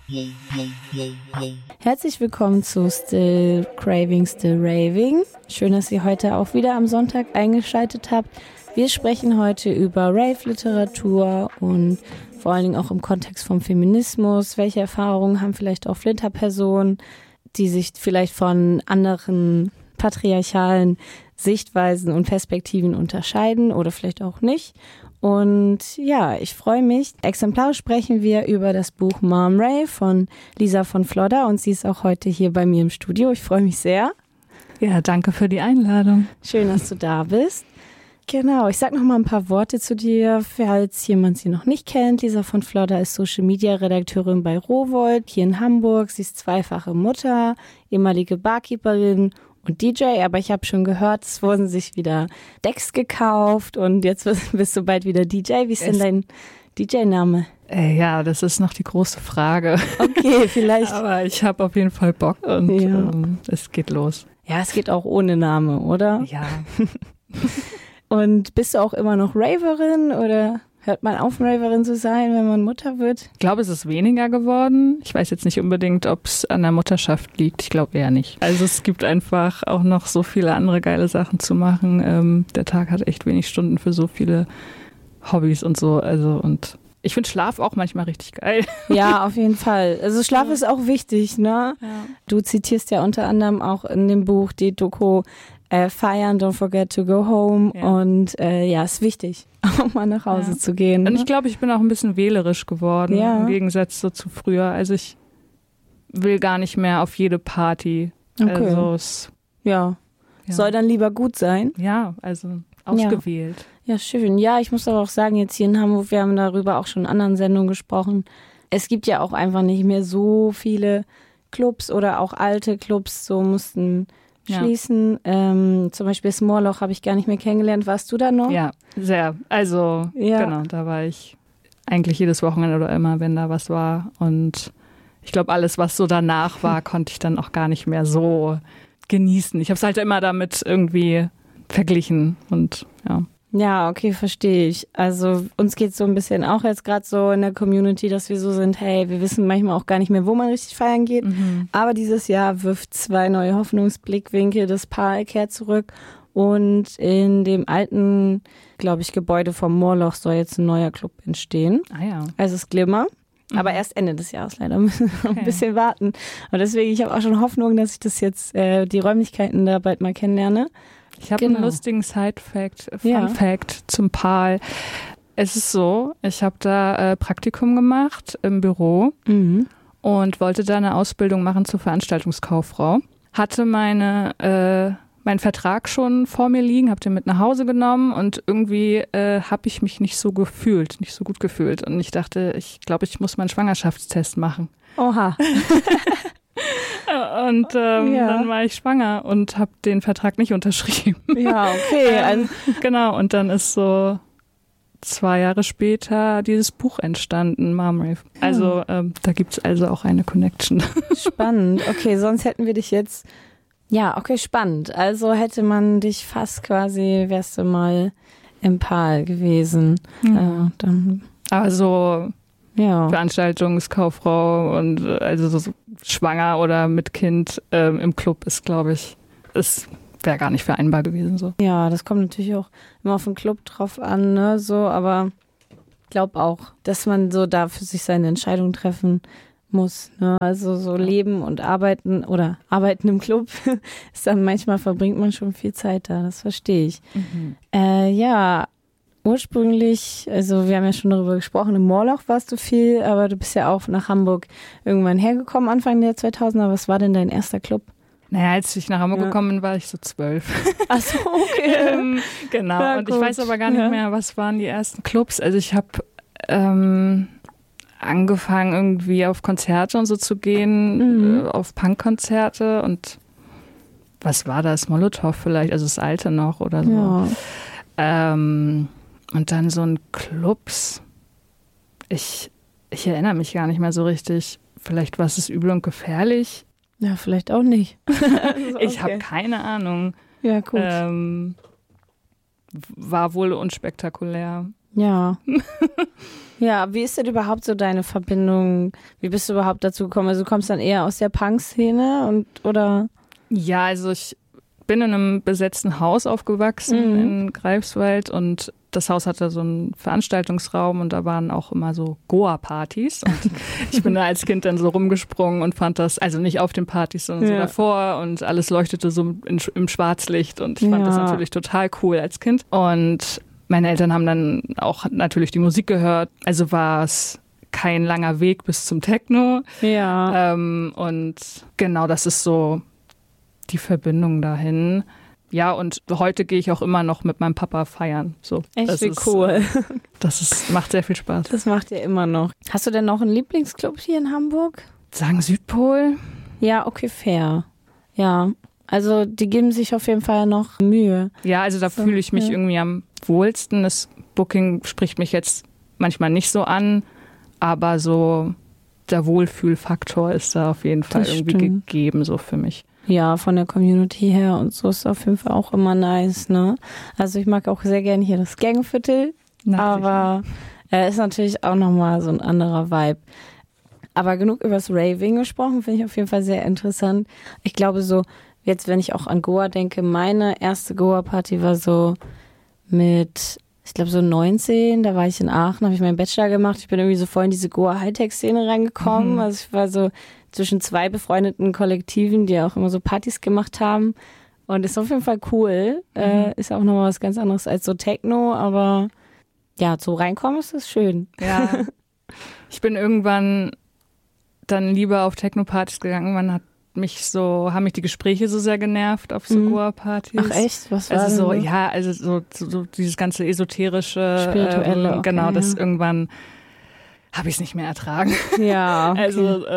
Herzlich willkommen zu Still Craving, Still Raving. Schön, dass ihr heute auch wieder am Sonntag eingeschaltet habt. Wir sprechen heute über Rave-Literatur und vor allen Dingen auch im Kontext vom Feminismus. Welche Erfahrungen haben vielleicht auch Flinter-Personen, die sich vielleicht von anderen patriarchalen Sichtweisen und Perspektiven unterscheiden oder vielleicht auch nicht. Und ja, ich freue mich. Exemplarisch sprechen wir über das Buch Mom Rave von Lisa von Flodder und sie ist auch heute hier bei mir im Studio. Ich freue mich sehr. Ja, danke für die Einladung. Schön, dass du da bist. Genau, ich sag noch mal ein paar Worte zu dir, falls jemand sie noch nicht kennt. Lisa von Flodder ist Social-Media-Redakteurin bei Rowohlt hier in Hamburg. Sie ist zweifache Mutter, ehemalige Barkeeperin und DJ, aber ich habe schon gehört, es wurden sich wieder Decks gekauft und jetzt bist du bald wieder DJ. Wie ist denn dein DJ-Name? Ja, das ist noch die große Frage. Okay, vielleicht. Aber ich habe auf jeden Fall Bock und es geht los. Ja, es geht auch ohne Name, oder? Ja. Und bist du auch immer noch Raverin oder hört man auf, Raverin zu sein, wenn man Mutter wird? Ich glaube, es ist weniger geworden. Ich weiß jetzt nicht unbedingt, ob es an der Mutterschaft liegt. Ich glaube eher nicht. Also es gibt einfach auch noch so viele andere geile Sachen zu machen. Der Tag hat echt wenig Stunden für so viele Hobbys und so. Also und ich finde Schlaf auch manchmal richtig geil. Ja, auf jeden Fall. Also Schlaf ist auch wichtig, ne? Ja. Du zitierst ja unter anderem auch in dem Buch die Doku Feiern, Don't Forget to Go Home. Ja. Und ist wichtig, auch mal nach Hause zu gehen. Ne? Und ich glaube, ich bin auch ein bisschen wählerisch geworden, im Gegensatz so zu früher. Also ich will gar nicht mehr auf jede Party. Okay. Also soll dann lieber gut sein. Ja, also ausgewählt. Ja, schön. Ja, ich muss aber auch sagen, jetzt hier in Hamburg, wir haben darüber auch schon in anderen Sendungen gesprochen. Es gibt ja auch einfach nicht mehr so viele Clubs oder auch alte Clubs, so mussten schließen. Zum Beispiel das Moorloch habe ich gar nicht mehr kennengelernt. Warst du da noch? Ja, sehr. Also genau, da war ich eigentlich jedes Wochenende oder immer, wenn da was war. Und ich glaube, alles, was so danach war, konnte ich dann auch gar nicht mehr so genießen. Ich habe es halt immer damit irgendwie verglichen und ja. Ja, okay, verstehe ich. Also uns geht es so ein bisschen auch jetzt gerade so in der Community, dass wir so sind, hey, wir wissen manchmal auch gar nicht mehr, wo man richtig feiern geht. Mhm. Aber dieses Jahr wirft 2 neue Hoffnungsblickwinkel. Das Paar kehrt zurück und in dem alten, glaube ich, Gebäude vom Moorloch soll jetzt ein neuer Club entstehen. Ah ja. Also es Glimmer. Aber erst Ende des Jahres leider. Müssen wir noch ein bisschen warten. Und deswegen, ich habe auch schon Hoffnung, dass ich das jetzt, die Räumlichkeiten da bald mal kennenlerne. Ich habe einen lustigen Side-Fact, Fun-Fact zum PAL. Es ist so, ich habe da Praktikum gemacht im Büro und wollte da eine Ausbildung machen zur Veranstaltungskauffrau. Hatte meinen Vertrag schon vor mir liegen, habe den mit nach Hause genommen und irgendwie habe ich mich nicht so gut gefühlt. Und ich dachte, ich glaube, ich muss mal einen Schwangerschaftstest machen. Oha. Und dann war ich schwanger und habe den Vertrag nicht unterschrieben. Ja, okay. Genau, und dann ist so 2 Jahre später dieses Buch entstanden, Mom Rave. Also da gibt es also auch eine Connection. Spannend. Okay, sonst hätten wir dich jetzt... Ja, okay, spannend. Also hätte man dich fast quasi, wärst du mal im PAL gewesen. Ja. Dann. Also... Ja. Veranstaltungskauffrau und also so schwanger oder mit Kind im Club ist, glaube ich, wäre gar nicht vereinbar gewesen so. Ja, das kommt natürlich auch immer auf den Club drauf an, ne, so, aber ich glaube auch, dass man so da für sich seine Entscheidung treffen muss, ne, also so leben und arbeiten oder arbeiten im Club ist dann manchmal verbringt man schon viel Zeit da, das verstehe ich. Ursprünglich, also wir haben ja schon darüber gesprochen, im Moorloch warst du viel, aber du bist ja auch nach Hamburg irgendwann hergekommen, Anfang der 2000er. Was war denn dein erster Club? Naja, als ich nach Hamburg gekommen bin, war ich so 12. Ach so, okay. Genau, ja, und ich weiß aber gar nicht mehr, was waren die ersten Clubs. Also ich habe angefangen, irgendwie auf Konzerte und so zu gehen, auf Punkkonzerte und was war das? Molotow vielleicht, also das alte noch oder so. Ja. Und dann so ein Clubs. Ich erinnere mich gar nicht mehr so richtig. Vielleicht war es übel und gefährlich. Ja, vielleicht auch nicht. Also, ich habe keine Ahnung. Ja, gut. War wohl unspektakulär. Ja. Ja, wie ist denn überhaupt so deine Verbindung? Wie bist du überhaupt dazu gekommen? Also du kommst dann eher aus der Punk-Szene oder? Ja, also ich bin in einem besetzten Haus aufgewachsen in Greifswald und das Haus hatte so einen Veranstaltungsraum und da waren auch immer so Goa-Partys und ich bin da als Kind dann so rumgesprungen und fand das, also nicht auf den Partys, sondern so davor und alles leuchtete so im Schwarzlicht und ich fand das natürlich total cool als Kind und meine Eltern haben dann auch natürlich die Musik gehört, also war es kein langer Weg bis zum Techno. Ja. Und genau, das ist so die Verbindung dahin. Ja, und heute gehe ich auch immer noch mit meinem Papa feiern. So, echt wie cool. Macht sehr viel Spaß. Das macht ihr immer noch. Hast du denn noch einen Lieblingsclub hier in Hamburg? Sagen Südpol? Ja, okay, fair. Ja, also die geben sich auf jeden Fall noch Mühe. Ja, also da fühle ich mich irgendwie am wohlsten. Das Booking spricht mich jetzt manchmal nicht so an, aber so der Wohlfühlfaktor ist da auf jeden Fall irgendwie gegeben, so für mich. Ja, von der Community her und so ist auf jeden Fall auch immer nice, ne? Also ich mag auch sehr gerne hier das Gangviertel, aber ist natürlich auch nochmal so ein anderer Vibe. Aber genug übers Raving gesprochen, finde ich auf jeden Fall sehr interessant. Ich glaube so, jetzt wenn ich auch an Goa denke, meine erste Goa-Party war so mit, ich glaube so 19, da war ich in Aachen, habe ich meinen Bachelor gemacht. Ich bin irgendwie so voll in diese Goa-Hightech-Szene reingekommen. Also ich war so zwischen zwei befreundeten Kollektiven, die auch immer so Partys gemacht haben. Und ist auf jeden Fall cool. Ist auch nochmal was ganz anderes als so Techno, aber ja, so reinkommen ist das schön. Ja. Ich bin irgendwann dann lieber auf Techno-Partys gegangen. Haben mich die Gespräche so sehr genervt auf so Goa-Partys. Ach echt? Was war also so, denn? ja, also so dieses ganze esoterische, spirituelle, okay, genau, das irgendwann habe ich es nicht mehr ertragen. Ja, okay. Also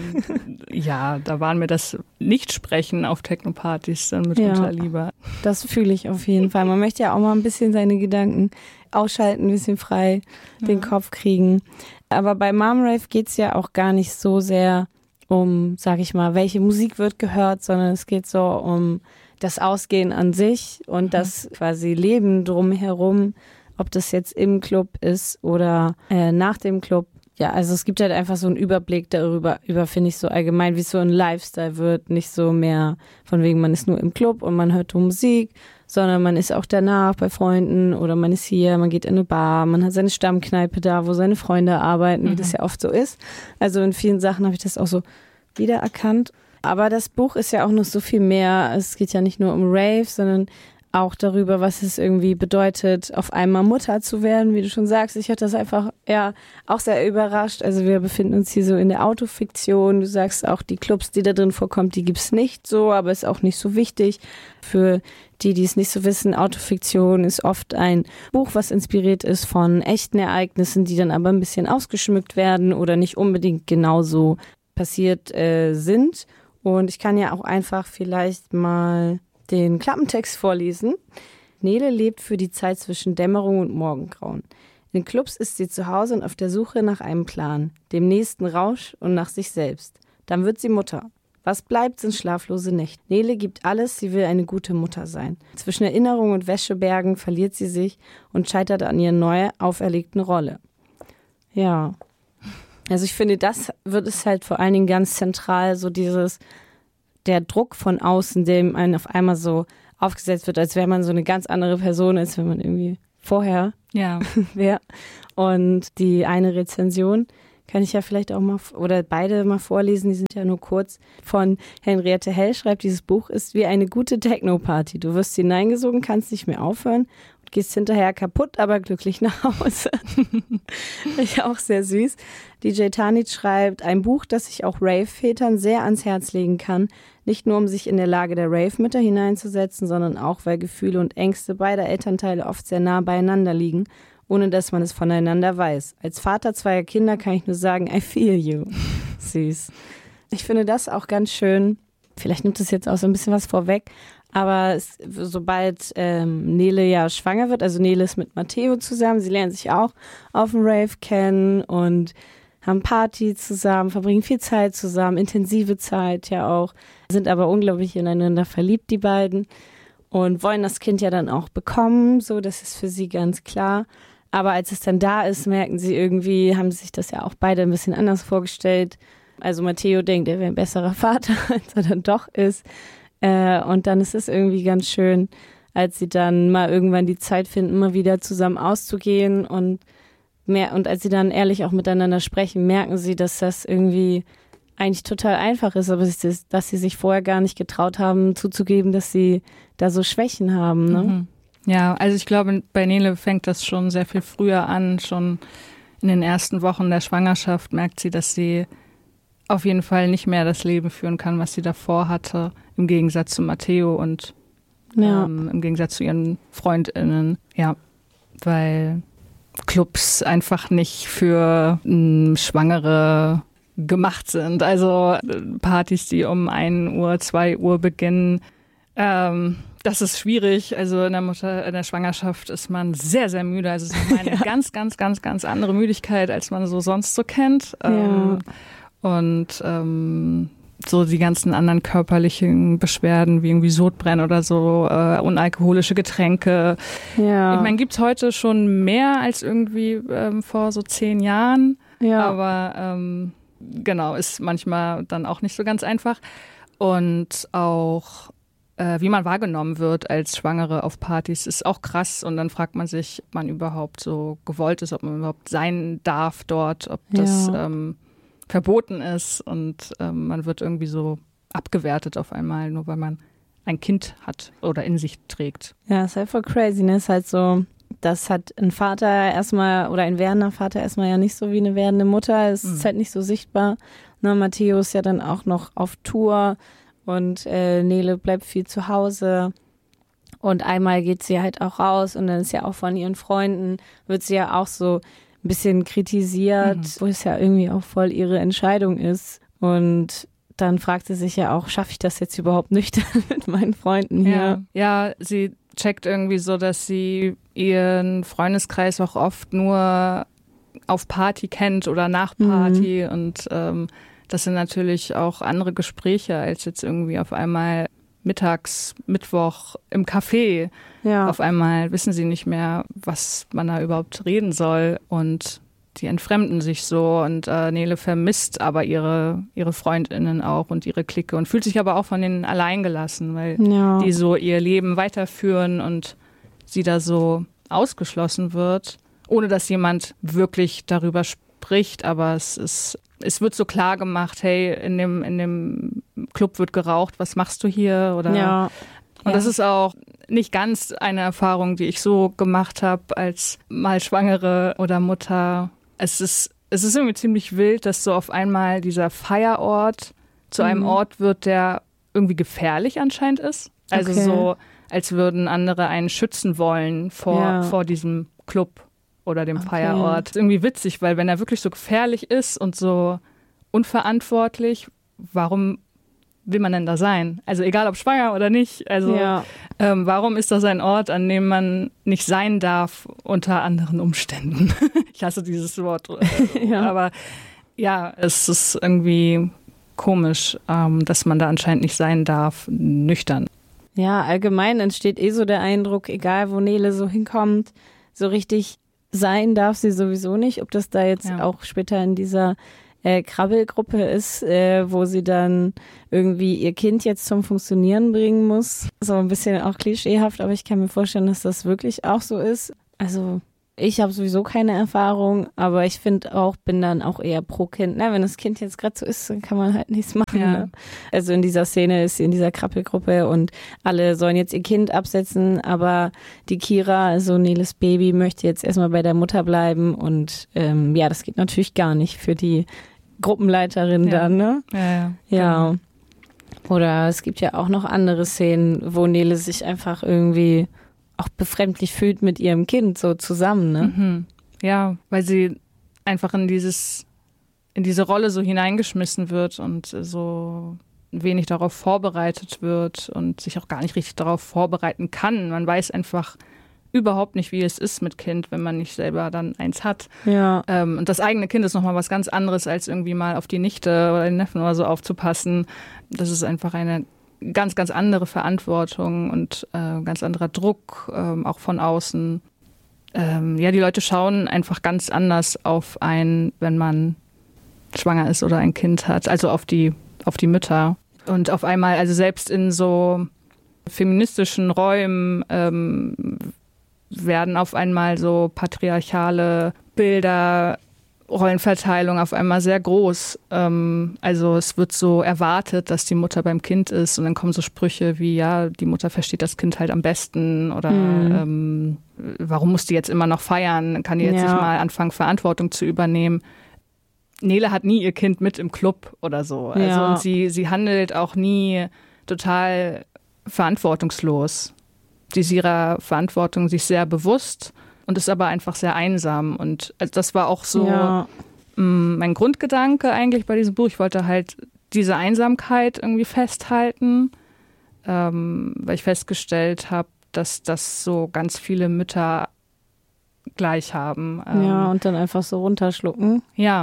ja, da waren mir das Nicht-Sprechen auf Techno-Partys dann mitunter lieber. Das fühle ich auf jeden Fall. Man möchte ja auch mal ein bisschen seine Gedanken ausschalten, ein bisschen frei den Kopf kriegen. Aber bei Mom Rave geht es ja auch gar nicht so sehr um, sag ich mal, welche Musik wird gehört, sondern es geht so um das Ausgehen an sich und das quasi Leben drumherum, ob das jetzt im Club ist oder nach dem Club. Ja, also es gibt halt einfach so einen Überblick darüber, finde ich so allgemein, wie es so ein Lifestyle wird. Nicht so mehr von wegen, man ist nur im Club und man hört nur Musik, sondern man ist auch danach bei Freunden oder man ist hier, man geht in eine Bar, man hat seine Stammkneipe da, wo seine Freunde arbeiten, wie das ja oft so ist. Also in vielen Sachen habe ich das auch so wiedererkannt. Aber das Buch ist ja auch noch so viel mehr. Es geht ja nicht nur um Rave, sondern auch darüber, was es irgendwie bedeutet, auf einmal Mutter zu werden, wie du schon sagst. Ich hatte das einfach auch sehr überrascht. Also wir befinden uns hier so in der Autofiktion. Du sagst auch, die Clubs, die da drin vorkommen, die gibt's nicht so, aber ist auch nicht so wichtig. Für die es nicht so wissen, Autofiktion ist oft ein Buch, was inspiriert ist von echten Ereignissen, die dann aber ein bisschen ausgeschmückt werden oder nicht unbedingt genauso passiert sind. Und ich kann ja auch einfach vielleicht mal den Klappentext vorlesen. Nele lebt für die Zeit zwischen Dämmerung und Morgengrauen. In Clubs ist sie zu Hause und auf der Suche nach einem Plan, dem nächsten Rausch und nach sich selbst. Dann wird sie Mutter. Was bleibt, sind schlaflose Nächte. Nele gibt alles, sie will eine gute Mutter sein. Zwischen Erinnerung und Wäschebergen verliert sie sich und scheitert an ihrer neu auferlegten Rolle. Ja, also ich finde, das wird es halt vor allen Dingen ganz zentral, so der Druck von außen, dem einem auf einmal so aufgesetzt wird, als wäre man so eine ganz andere Person, als wenn man irgendwie vorher wäre. Und die eine Rezension kann ich ja vielleicht auch mal, oder beide mal vorlesen, die sind ja nur kurz, von Henriette Hell schreibt, dieses Buch ist wie eine gute Techno-Party. Du wirst hineingesogen, kannst nicht mehr aufhören und gehst hinterher kaputt, aber glücklich nach Hause. Ich auch sehr süß. DJ Tanit schreibt, ein Buch, das ich auch Rave-Vätern sehr ans Herz legen kann, nicht nur um sich in der Lage der Rave-Mütter hineinzusetzen, sondern auch, weil Gefühle und Ängste beider Elternteile oft sehr nah beieinander liegen, ohne dass man es voneinander weiß. Als Vater zweier Kinder kann ich nur sagen, I feel you. Süß. Ich finde das auch ganz schön. Vielleicht nimmt es jetzt auch so ein bisschen was vorweg, aber sobald Nele ja schwanger wird, also Nele ist mit Matteo zusammen, sie lernen sich auch auf dem Rave kennen und haben Party zusammen, verbringen viel Zeit zusammen, intensive Zeit ja auch, sind aber unglaublich ineinander verliebt, die beiden, und wollen das Kind ja dann auch bekommen, so, das ist für sie ganz klar. Aber als es dann da ist, merken sie irgendwie, haben sich das ja auch beide ein bisschen anders vorgestellt. Also Matteo denkt, er wäre ein besserer Vater, als er dann doch ist. Und dann ist es irgendwie ganz schön, als sie dann mal irgendwann die Zeit finden, mal wieder zusammen auszugehen und als sie dann ehrlich auch miteinander sprechen, merken sie, dass das irgendwie eigentlich total einfach ist, aber dass sie sich vorher gar nicht getraut haben, zuzugeben, dass sie da so Schwächen haben. Ne? Mhm. Ja, also ich glaube, bei Nele fängt das schon sehr viel früher an. Schon in den ersten Wochen der Schwangerschaft merkt sie, dass sie auf jeden Fall nicht mehr das Leben führen kann, was sie davor hatte, im Gegensatz zu Matteo und im Gegensatz zu ihren FreundInnen. Ja, weil Clubs einfach nicht für Schwangere gemacht sind. Also Partys, die um 1 Uhr, 2 Uhr beginnen, das ist schwierig. Also in der Schwangerschaft ist man sehr, sehr müde. Also es ist eine ganz, ganz, ganz, ganz andere Müdigkeit, als man so sonst so kennt. Und so die ganzen anderen körperlichen Beschwerden wie irgendwie Sodbrennen oder so, unalkoholische Getränke. Ja. Ich meine, gibt's heute schon mehr als irgendwie vor so 10 Jahren. Ja. Aber genau, ist manchmal dann auch nicht so ganz einfach. Und auch wie man wahrgenommen wird als Schwangere auf Partys, ist auch krass. Und dann fragt man sich, ob man überhaupt so gewollt ist, ob man überhaupt sein darf dort, ob das verboten ist. Und man wird irgendwie so abgewertet auf einmal, nur weil man ein Kind hat oder in sich trägt. Ja, ist halt voll crazy, ne? Ist halt so, das hat ein Vater erstmal oder ein werdender Vater erstmal ja nicht so wie eine werdende Mutter. Es ist halt nicht so sichtbar. Ne, Matteo ist ja dann auch noch auf Tour. Und Nele bleibt viel zu Hause und einmal geht sie halt auch raus und dann ist ja auch von ihren Freunden, wird sie ja auch so ein bisschen kritisiert, wo es ja irgendwie auch voll ihre Entscheidung ist. Und dann fragt sie sich ja auch, schaffe ich das jetzt überhaupt nüchtern mit meinen Freunden hier? Ja, sie checkt irgendwie so, dass sie ihren Freundeskreis auch oft nur auf Party kennt oder nach Party und das sind natürlich auch andere Gespräche als jetzt irgendwie auf einmal Mittwoch im Café. Ja. Auf einmal wissen sie nicht mehr, was man da überhaupt reden soll und die entfremden sich so und Nele vermisst aber ihre FreundInnen auch und ihre Clique und fühlt sich aber auch von denen allein gelassen, weil die so ihr Leben weiterführen und sie da so ausgeschlossen wird, ohne dass jemand wirklich darüber spricht, aber es wird so klar gemacht, hey, in dem Club wird geraucht, was machst du hier? Oder und das ist auch nicht ganz eine Erfahrung, die ich so gemacht habe als mal Schwangere oder Mutter. Es ist irgendwie ziemlich wild, dass so auf einmal dieser Feierort zu einem Ort wird, der irgendwie gefährlich anscheinend ist. Also so, als würden andere einen schützen wollen vor diesem Club oder dem Feierort. Das ist irgendwie witzig, weil wenn er wirklich so gefährlich ist und so unverantwortlich, warum will man denn da sein? Also egal, ob schwanger oder nicht. Also warum ist das ein Ort, an dem man nicht sein darf unter anderen Umständen? Ich hasse dieses Wort. Aber ja, es ist irgendwie komisch, dass man da anscheinend nicht sein darf, nüchtern. Ja, allgemein entsteht so der Eindruck, egal wo Nele so hinkommt, so richtig sein darf sie sowieso nicht. Ob das da jetzt auch später in dieser Krabbelgruppe ist, wo sie dann irgendwie ihr Kind jetzt zum Funktionieren bringen muss. So ein bisschen auch klischeehaft, aber ich kann mir vorstellen, dass das wirklich auch so ist. Also ich habe sowieso keine Erfahrung, aber ich finde auch, bin dann auch eher pro Kind. Na, wenn das Kind jetzt gerade so ist, dann kann man halt nichts machen. Ja. Ne? Also in dieser Szene ist sie in dieser Krabbelgruppe und alle sollen jetzt ihr Kind absetzen, aber die Kira, also Neles Baby, möchte jetzt erstmal bei der Mutter bleiben und das geht natürlich gar nicht für die Gruppenleiterin dann, ne? Ja. Oder es gibt ja auch noch andere Szenen, wo Nele sich einfach irgendwie auch befremdlich fühlt mit ihrem Kind so zusammen, ne? Ja, weil sie einfach in diese Rolle so hineingeschmissen wird und so wenig darauf vorbereitet wird und sich auch gar nicht richtig darauf vorbereiten kann. Man weiß einfach überhaupt nicht, wie es ist mit Kind, wenn man nicht selber dann eins hat. Ja. Und das eigene Kind ist nochmal was ganz anderes, als irgendwie mal auf die Nichte oder den Neffen oder so aufzupassen. Das ist einfach eine ganz, ganz andere Verantwortung und ganz anderer Druck, auch von außen. die Leute schauen einfach ganz anders auf wenn man schwanger ist oder ein Kind hat, also auf die Mütter. Und auf einmal, also selbst in so feministischen Räumen werden auf einmal so patriarchale Bilder, Rollenverteilung auf einmal sehr groß. Also es wird so erwartet, dass die Mutter beim Kind ist und dann kommen so Sprüche wie, ja, die Mutter versteht das Kind halt am besten oder warum muss die jetzt immer noch feiern? Kann die jetzt nicht mal anfangen, Verantwortung zu übernehmen? Nele hat nie ihr Kind mit im Club oder so. Also und sie handelt auch nie total verantwortungslos. Die ist ihrer Verantwortung sich sehr bewusst und ist aber einfach sehr einsam. Und also das war auch so mein Grundgedanke eigentlich bei diesem Buch. Ich wollte halt diese Einsamkeit irgendwie festhalten, weil ich festgestellt habe, dass das so ganz viele Mütter gleich haben. Und dann einfach so runterschlucken.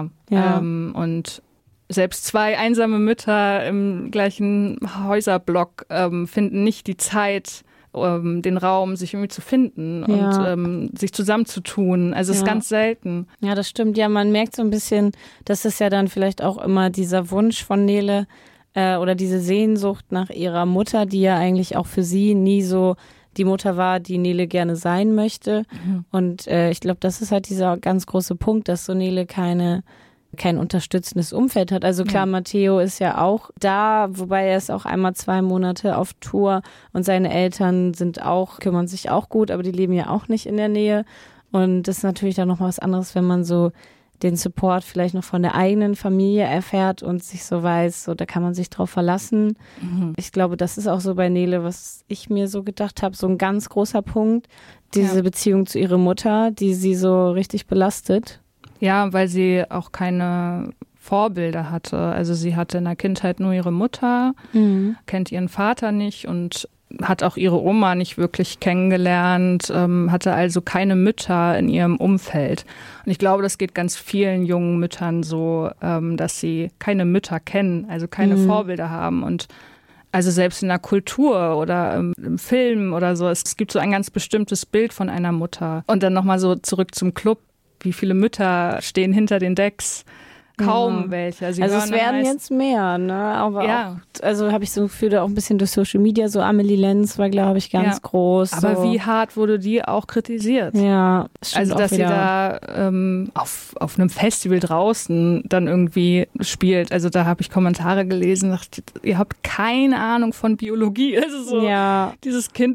Und selbst zwei einsame Mütter im gleichen Häuserblock finden nicht die Zeit, den Raum, sich irgendwie zu finden und sich zusammenzutun. Also es ist ganz selten. Ja, das stimmt. Ja, man merkt so ein bisschen, dass es ja dann vielleicht auch immer dieser Wunsch von Nele oder diese Sehnsucht nach ihrer Mutter, die ja eigentlich auch für sie nie so die Mutter war, die Nele gerne sein möchte. Und ich glaube, das ist halt dieser ganz große Punkt, dass so Nele kein unterstützendes Umfeld hat. Also klar, Matteo ist ja auch da, wobei er ist auch einmal 2 Monate auf Tour und seine Eltern kümmern sich auch gut, aber die leben ja auch nicht in der Nähe. Und das ist natürlich dann noch mal was anderes, wenn man so den Support vielleicht noch von der eigenen Familie erfährt und sich so weiß, so da kann man sich drauf verlassen. Ich glaube, das ist auch so bei Nele, was ich mir so gedacht habe, so ein ganz großer Punkt, diese Beziehung zu ihrer Mutter, die sie so richtig belastet. Ja, weil sie auch keine Vorbilder hatte. Also sie hatte in der Kindheit nur ihre Mutter, kennt ihren Vater nicht und hat auch ihre Oma nicht wirklich kennengelernt, hatte also keine Mütter in ihrem Umfeld. Und ich glaube, das geht ganz vielen jungen Müttern so, dass sie keine Mütter kennen, also keine Vorbilder haben. Und also selbst in der Kultur oder im Film oder so, es gibt so ein ganz bestimmtes Bild von einer Mutter. Und dann nochmal so zurück zum Club. Wie viele Mütter stehen hinter den Decks? Kaum welche. Also es werden jetzt mehr, ne? Aber auch, also habe ich so ein Gefühl, auch ein bisschen durch Social Media, so Amelie Lenz war, glaube ich, ganz groß. Aber so. Wie hart wurde die auch kritisiert? Ja, also dass sie da auf einem Festival draußen dann irgendwie spielt. Also da habe ich Kommentare gelesen, dachte, ihr habt keine Ahnung von Biologie. Also so, dieses Kind